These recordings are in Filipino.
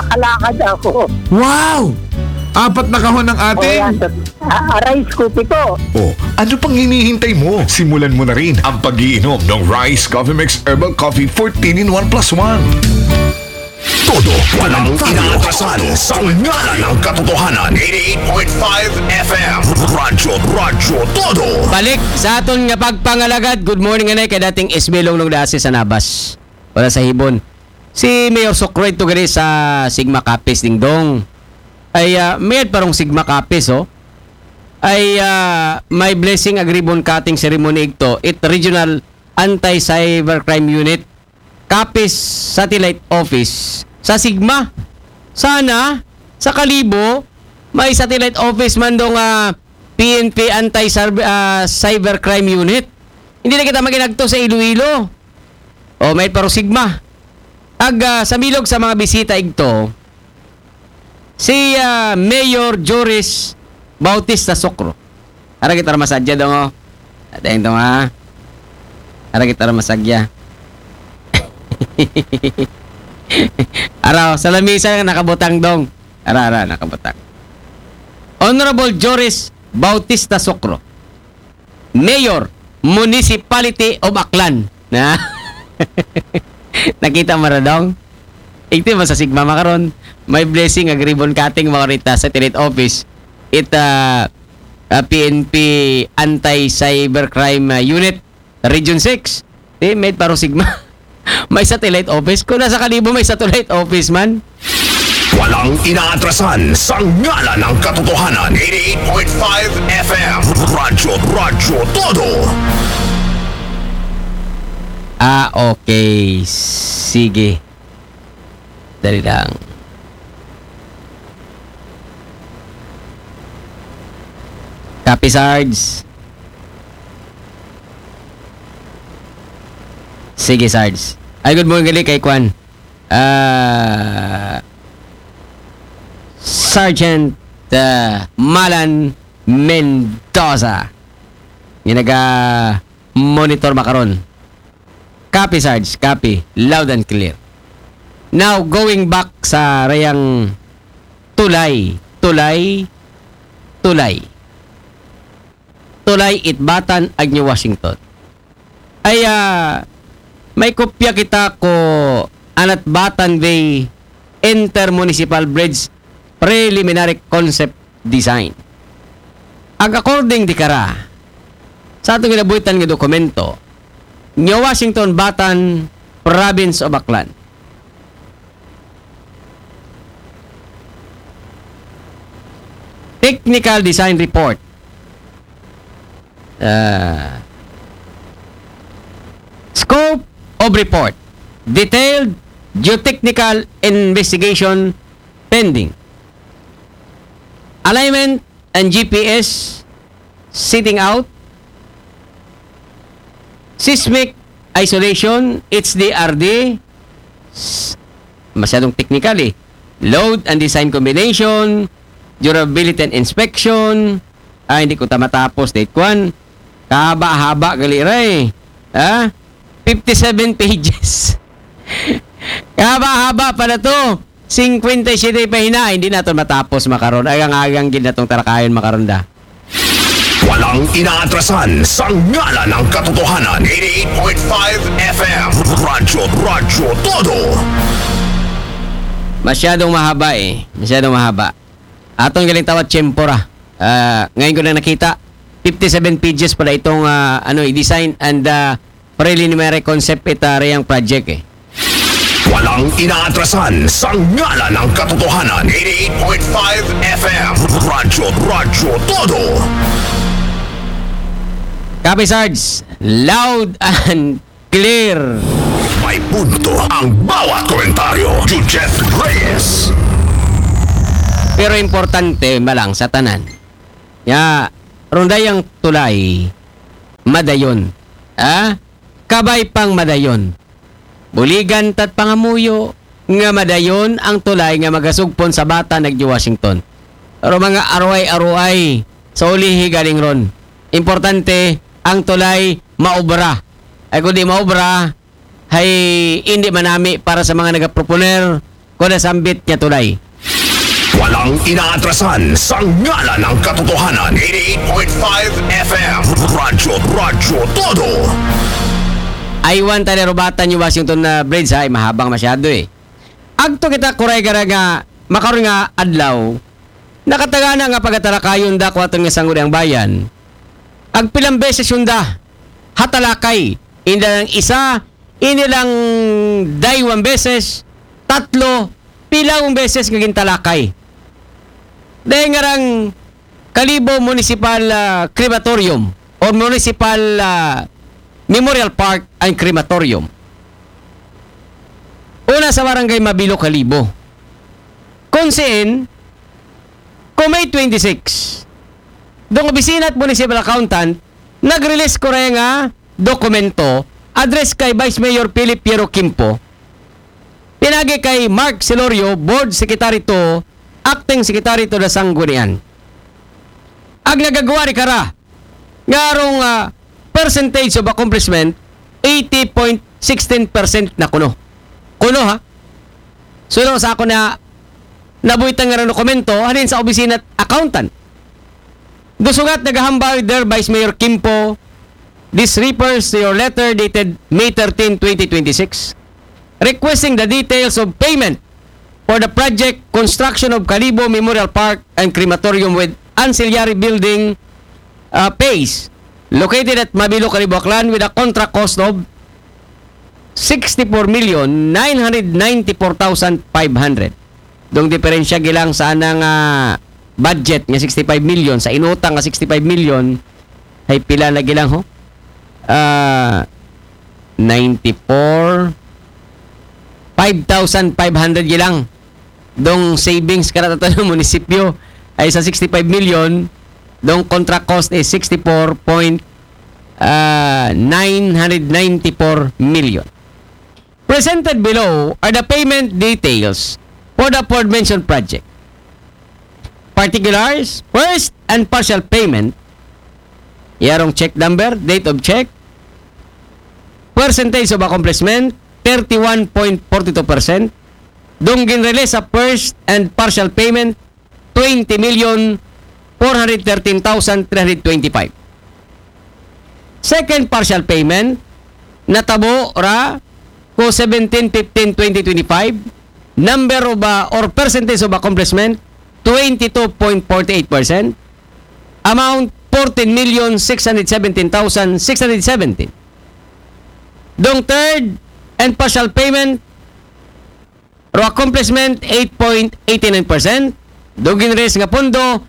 nakakalakad ako. Wow! 4 na kahon ng ating... Rice Coffee po. Oh, ano pang hinihintay mo? Simulan mo na rin ang pag-iinom ng Rice Coffee Mix Herbal Coffee 14 in 1 plus 1. Todo walang inaatrasan sa ngalan ng katotohanan. 88.5 FM Radyo Todo. Balik sa aton nga pagpangalagad. Good morning anay kay dating Ismelong nung dasi sa Nabas. Wala sa hibon. Si Mayor Sokroy to gani sa Sigma Kapis Dingdong. Ay may parang Sigma Kapis ay may blessing agribon cutting ceremony ito. It Regional Anti-Cybercrime Unit Kapis Satellite Office sa Sigma. Sana sa Kalibo may satellite office man dong PNP Anti-Cybercrime Unit. Hindi na kita maginagto sa Iloilo. O may paro Sigma. Sa milog sa mga bisita ito, si Mayor Joris Bautista Sokro. Ara kita masadya dong Atayin dong Ara kita masadya. Ara sa lamisa nakabutang dong. Ara nakabutang. Honorable Joris Bautista Sokro, Mayor Municipality of Aklan. Na nakita mo na dong? Ito mo sa Sigma makaron. May blessing agribon cutting mga rita sa Senate Office. PNP Anti-Cybercrime Unit Region 6. Made paro Sigma. May satellite office. Kung nasa Kalibo may satellite office man. Walang inaatrasan sa ngalan ng katotohanan. 88.5 FM Radyo Todo. Okay. Sige. Dali lang. Copy, Sarge. Sige, Sarge. Ay, good morning gali kay Kwan. Sergeant Malan Mendoza. Monitor makaron. Copy, Sarge. Copy. Loud and clear. Now, going back sa rayang Tulay, Itbatan, Agno, Washington. Ay, may kopya kita ko Anat Batan Bay Intermunicipal Bridge Preliminary Concept Design. According di kara, sa atong ginabuhitan nga dokumento, New Washington, Batan, Province of Aklan. Technical Design Report. Scope of report. Detailed geotechnical investigation pending. Alignment and GPS sitting out. Seismic isolation, HDRD. Masyadong technical Load and design combination. Durability and inspection. Hindi ko matapos. Date 1. Kahaba-haba gali 57 pages. Kahaba-haba pala to. 57 pahina. Hindi na ito matapos makaron. Agang-agang gid na itong tarakayon makaron da. Walang inaatrasan sa ngalan ng katotohanan. 88.5 FM Radyo Todo. Masyadong mahaba Masyadong mahaba. Atong galing tawat Chempora. Ngayon ko na nakita 57 pages pala itong i-design and preliminary concept reyang project Walang inaatrasan sa ngalan ng katotohanan. 88.5 FM Radyo Todo. Copy, Sarge. Loud and clear. May punto ang bawat komentaryo. Jujet Reyes. Pero importante malang sa tanan. Rondayang tulay, madayon. Kabay pang madayon. Buligan tat pangamuyo, nga madayon ang tulay nga magasugpon sa bata nagdi Washington. Pero mga aruay-aruay sa ulihi galing ron. Importante, ang tulay maobra. Ay kung di maobra, ay hindi manami para sa mga nagaproponer kung nasambit niya tunay. Walang inaatrasan sa ngala ng katotohanan. 88.5 FM. Radyo Todo. Aywan tali rubatan yung Washington na Bridge ay mahabang masyado eh. Agto kita kuray gara nga makaroon nga adlaw. Nakatagana nga pagatalakayon da kwaton nga sangguniang bayan. Agpilang beses yung da hatalakay. Inilang isa, inilang daywang beses, tatlo, pilang beses nga gintalakay. Dahil nga rang Kalibo Municipal Crematorium or Municipal Memorial Park and Crematorium. Una sa Barangay Mabilo, Kalibo. Kung May 26, doong opisina at municipal accountant, nag-release ko rin nga dokumento address kay Vice Mayor Philip Piero Quimpo, pinagi kay Mark Celorio, Board Secretary to, Acting Secretary to the Sanggunian. Ag nagagawa ni kara, ngarong percentage of accomplishment, 80.16% na kuno. Kuno ha? So sa ako na nabuitang nga rin dokumento, halin sa opisina at accountant. Gusugat nagahambal there Vice Mayor Quimpo, this refers to your letter dated May 13, 2026, requesting the details of payment for the project construction of Kalibo Memorial Park and Crematorium with ancillary building phase located at Mabilo, Kalibo, Aklan with a contract cost of 64,994,500. Dong diferensya gilang sa anang budget nga 65 million sa inutang nga 65 million ay pila na gilang ho? 94 5,500 gilang. Dong savings karata ng munisipyo ay sa 65 million, dong contract cost is 64.994 million. Presented below are the payment details for the aforementioned project. Particulars, first and partial payment, yarong check number, date of check, percentage of accomplishment, 31.42%. Dong ginrelease sa first and partial payment, 20,413,325. Second partial payment, natabo ra ko 17-15-2025, number of or percentage of accomplishment, 22.48%. Amount, 14,617,617. Dong third and partial payment, ro accomplishment 8.89%. Dugin res nga pondo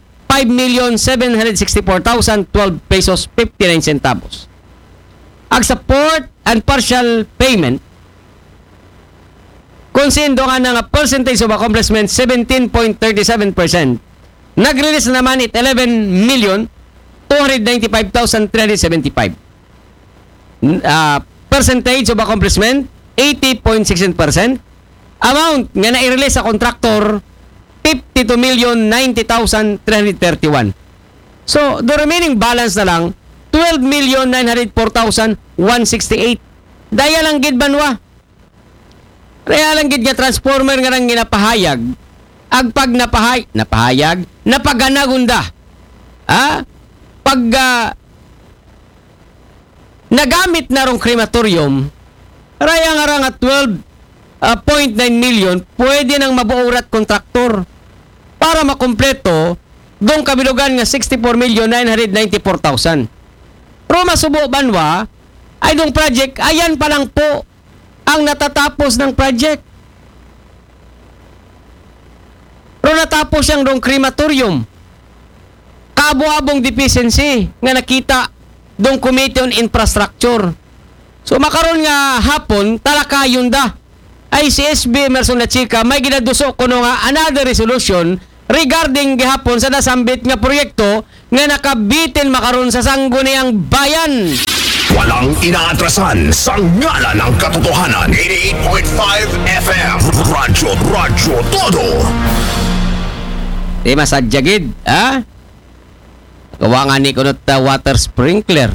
5,764,012 pesos 59 centavos. Ang support and partial payment konsindo nga nga percentage of accomplishment 17.37%. Nag-release naman it 11,295,375. Percentage of accomplishment 80.16%. Amount nga na-release sa contractor 52,090,331. So, the remaining balance na lang 12,904,168. Daya lang gid banwa. Kaya lang gid nga transformer nga nang ginapahayag. Agpag napahayag, napaganagunda. Pag nagamit na rong crematorium, raya nga nga 12.9 million, pwede nang mabuurat kontraktor para makumpleto dong kabilugan nga 64,994,000. Pero masubo banwa, ay dong project, ayan pa lang po ang natatapos ng project. Pero natapos siyang dong crematorium. Kaabo-abong deficiency nga nakita dong Committee on Infrastructure. So makaroon nga hapon, talakayon da. Ay si SB Emerson La Chica may ginadusok kuno nga another resolution regarding gihapon sa nasambit nga proyekto nga nakabitin makaroon sa sangguniang bayan. Walang inaatrasan sa ngala ng katotohanan. 88.5 FM. Radyo Todo. Di masadyagid, ha? Gawa nga ni kunot water sprinkler.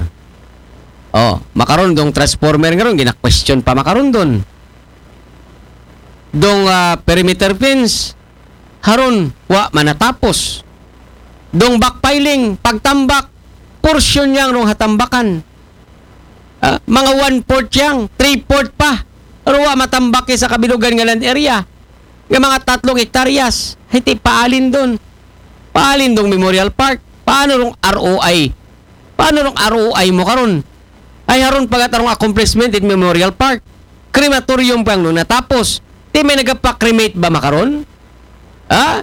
Makaroon dong transformer nga ron, gina-question pa makaroon doon. dong perimeter fence haron wa manatapos. Dong backpiling, pagtambak, portion yang nung hatambakan. Mga 1/4 yang, 3/4 pa. Pero wa matambak sa kabilugan nga land area. Nga mga 3 hektaryas. Hindi paalin doon. Paalin dong Memorial Park. Paano rong ROI? Paano rong ROI mo karon? Ay haron pagatarong accomplishment in Memorial Park. Crematorium pang nung natapos. Di may nagpa-cremate ba makaron? Ha?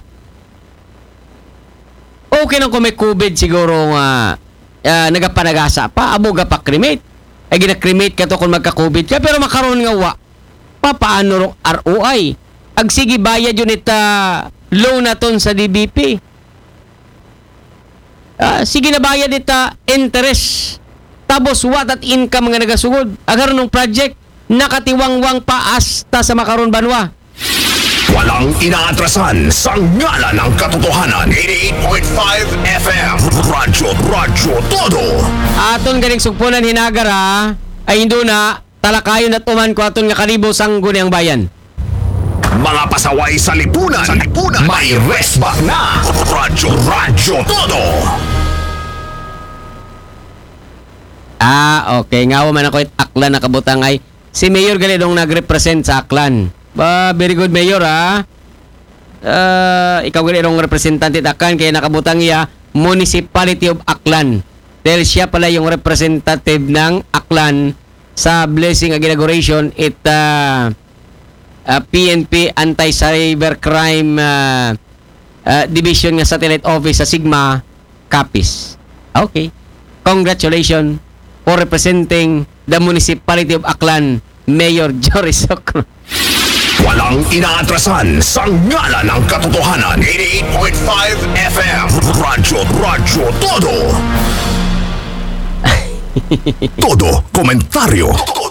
Okay nang kung may COVID siguro nga nagapanagasa pa. Abo ga pa-cremate. Ay gina-cremate ka to kung magka-COVID ka. Pero makaroon nga wa. Paano rong ROI? Ag sige bayad yun ita loan na ton sa DBP. Sige na bayad ita interest. Tapos what at income nga nagasugod. Agar nung project nakatiwangwang pa hasta sa makaroon banwa. Walang inaatrasan sa ngala ng katotohanan. 88.5 FM Radyo Todo. Aton ganing sugpunan hinagara ay hindo na talakayon na tuman ko aton nga kalibo sang guniang bayan. Mga pasaway sa lipunan. May resback na. Radyo Todo. Okay. Nga man ako Aklan na kabutang ay si Mayor gali dong nag-represent sa Aklan. Very good, Mayor, ha? Ikaw gali dong representante Aklan kaya nakabutang iya Municipality of Aklan. Dahil siya pala yung representative ng Aklan sa Blessing Inauguration at PNP Anti-Cybercrime Division nga Satellite Office sa Sigma Capiz. Okay. Congratulations for representing the Municipality of Aklan, Mayor Joris Socro. Walang inaatrasan sa ngala ng katotohanan. 88.5 FM Radyo Todo. Todo komentaryo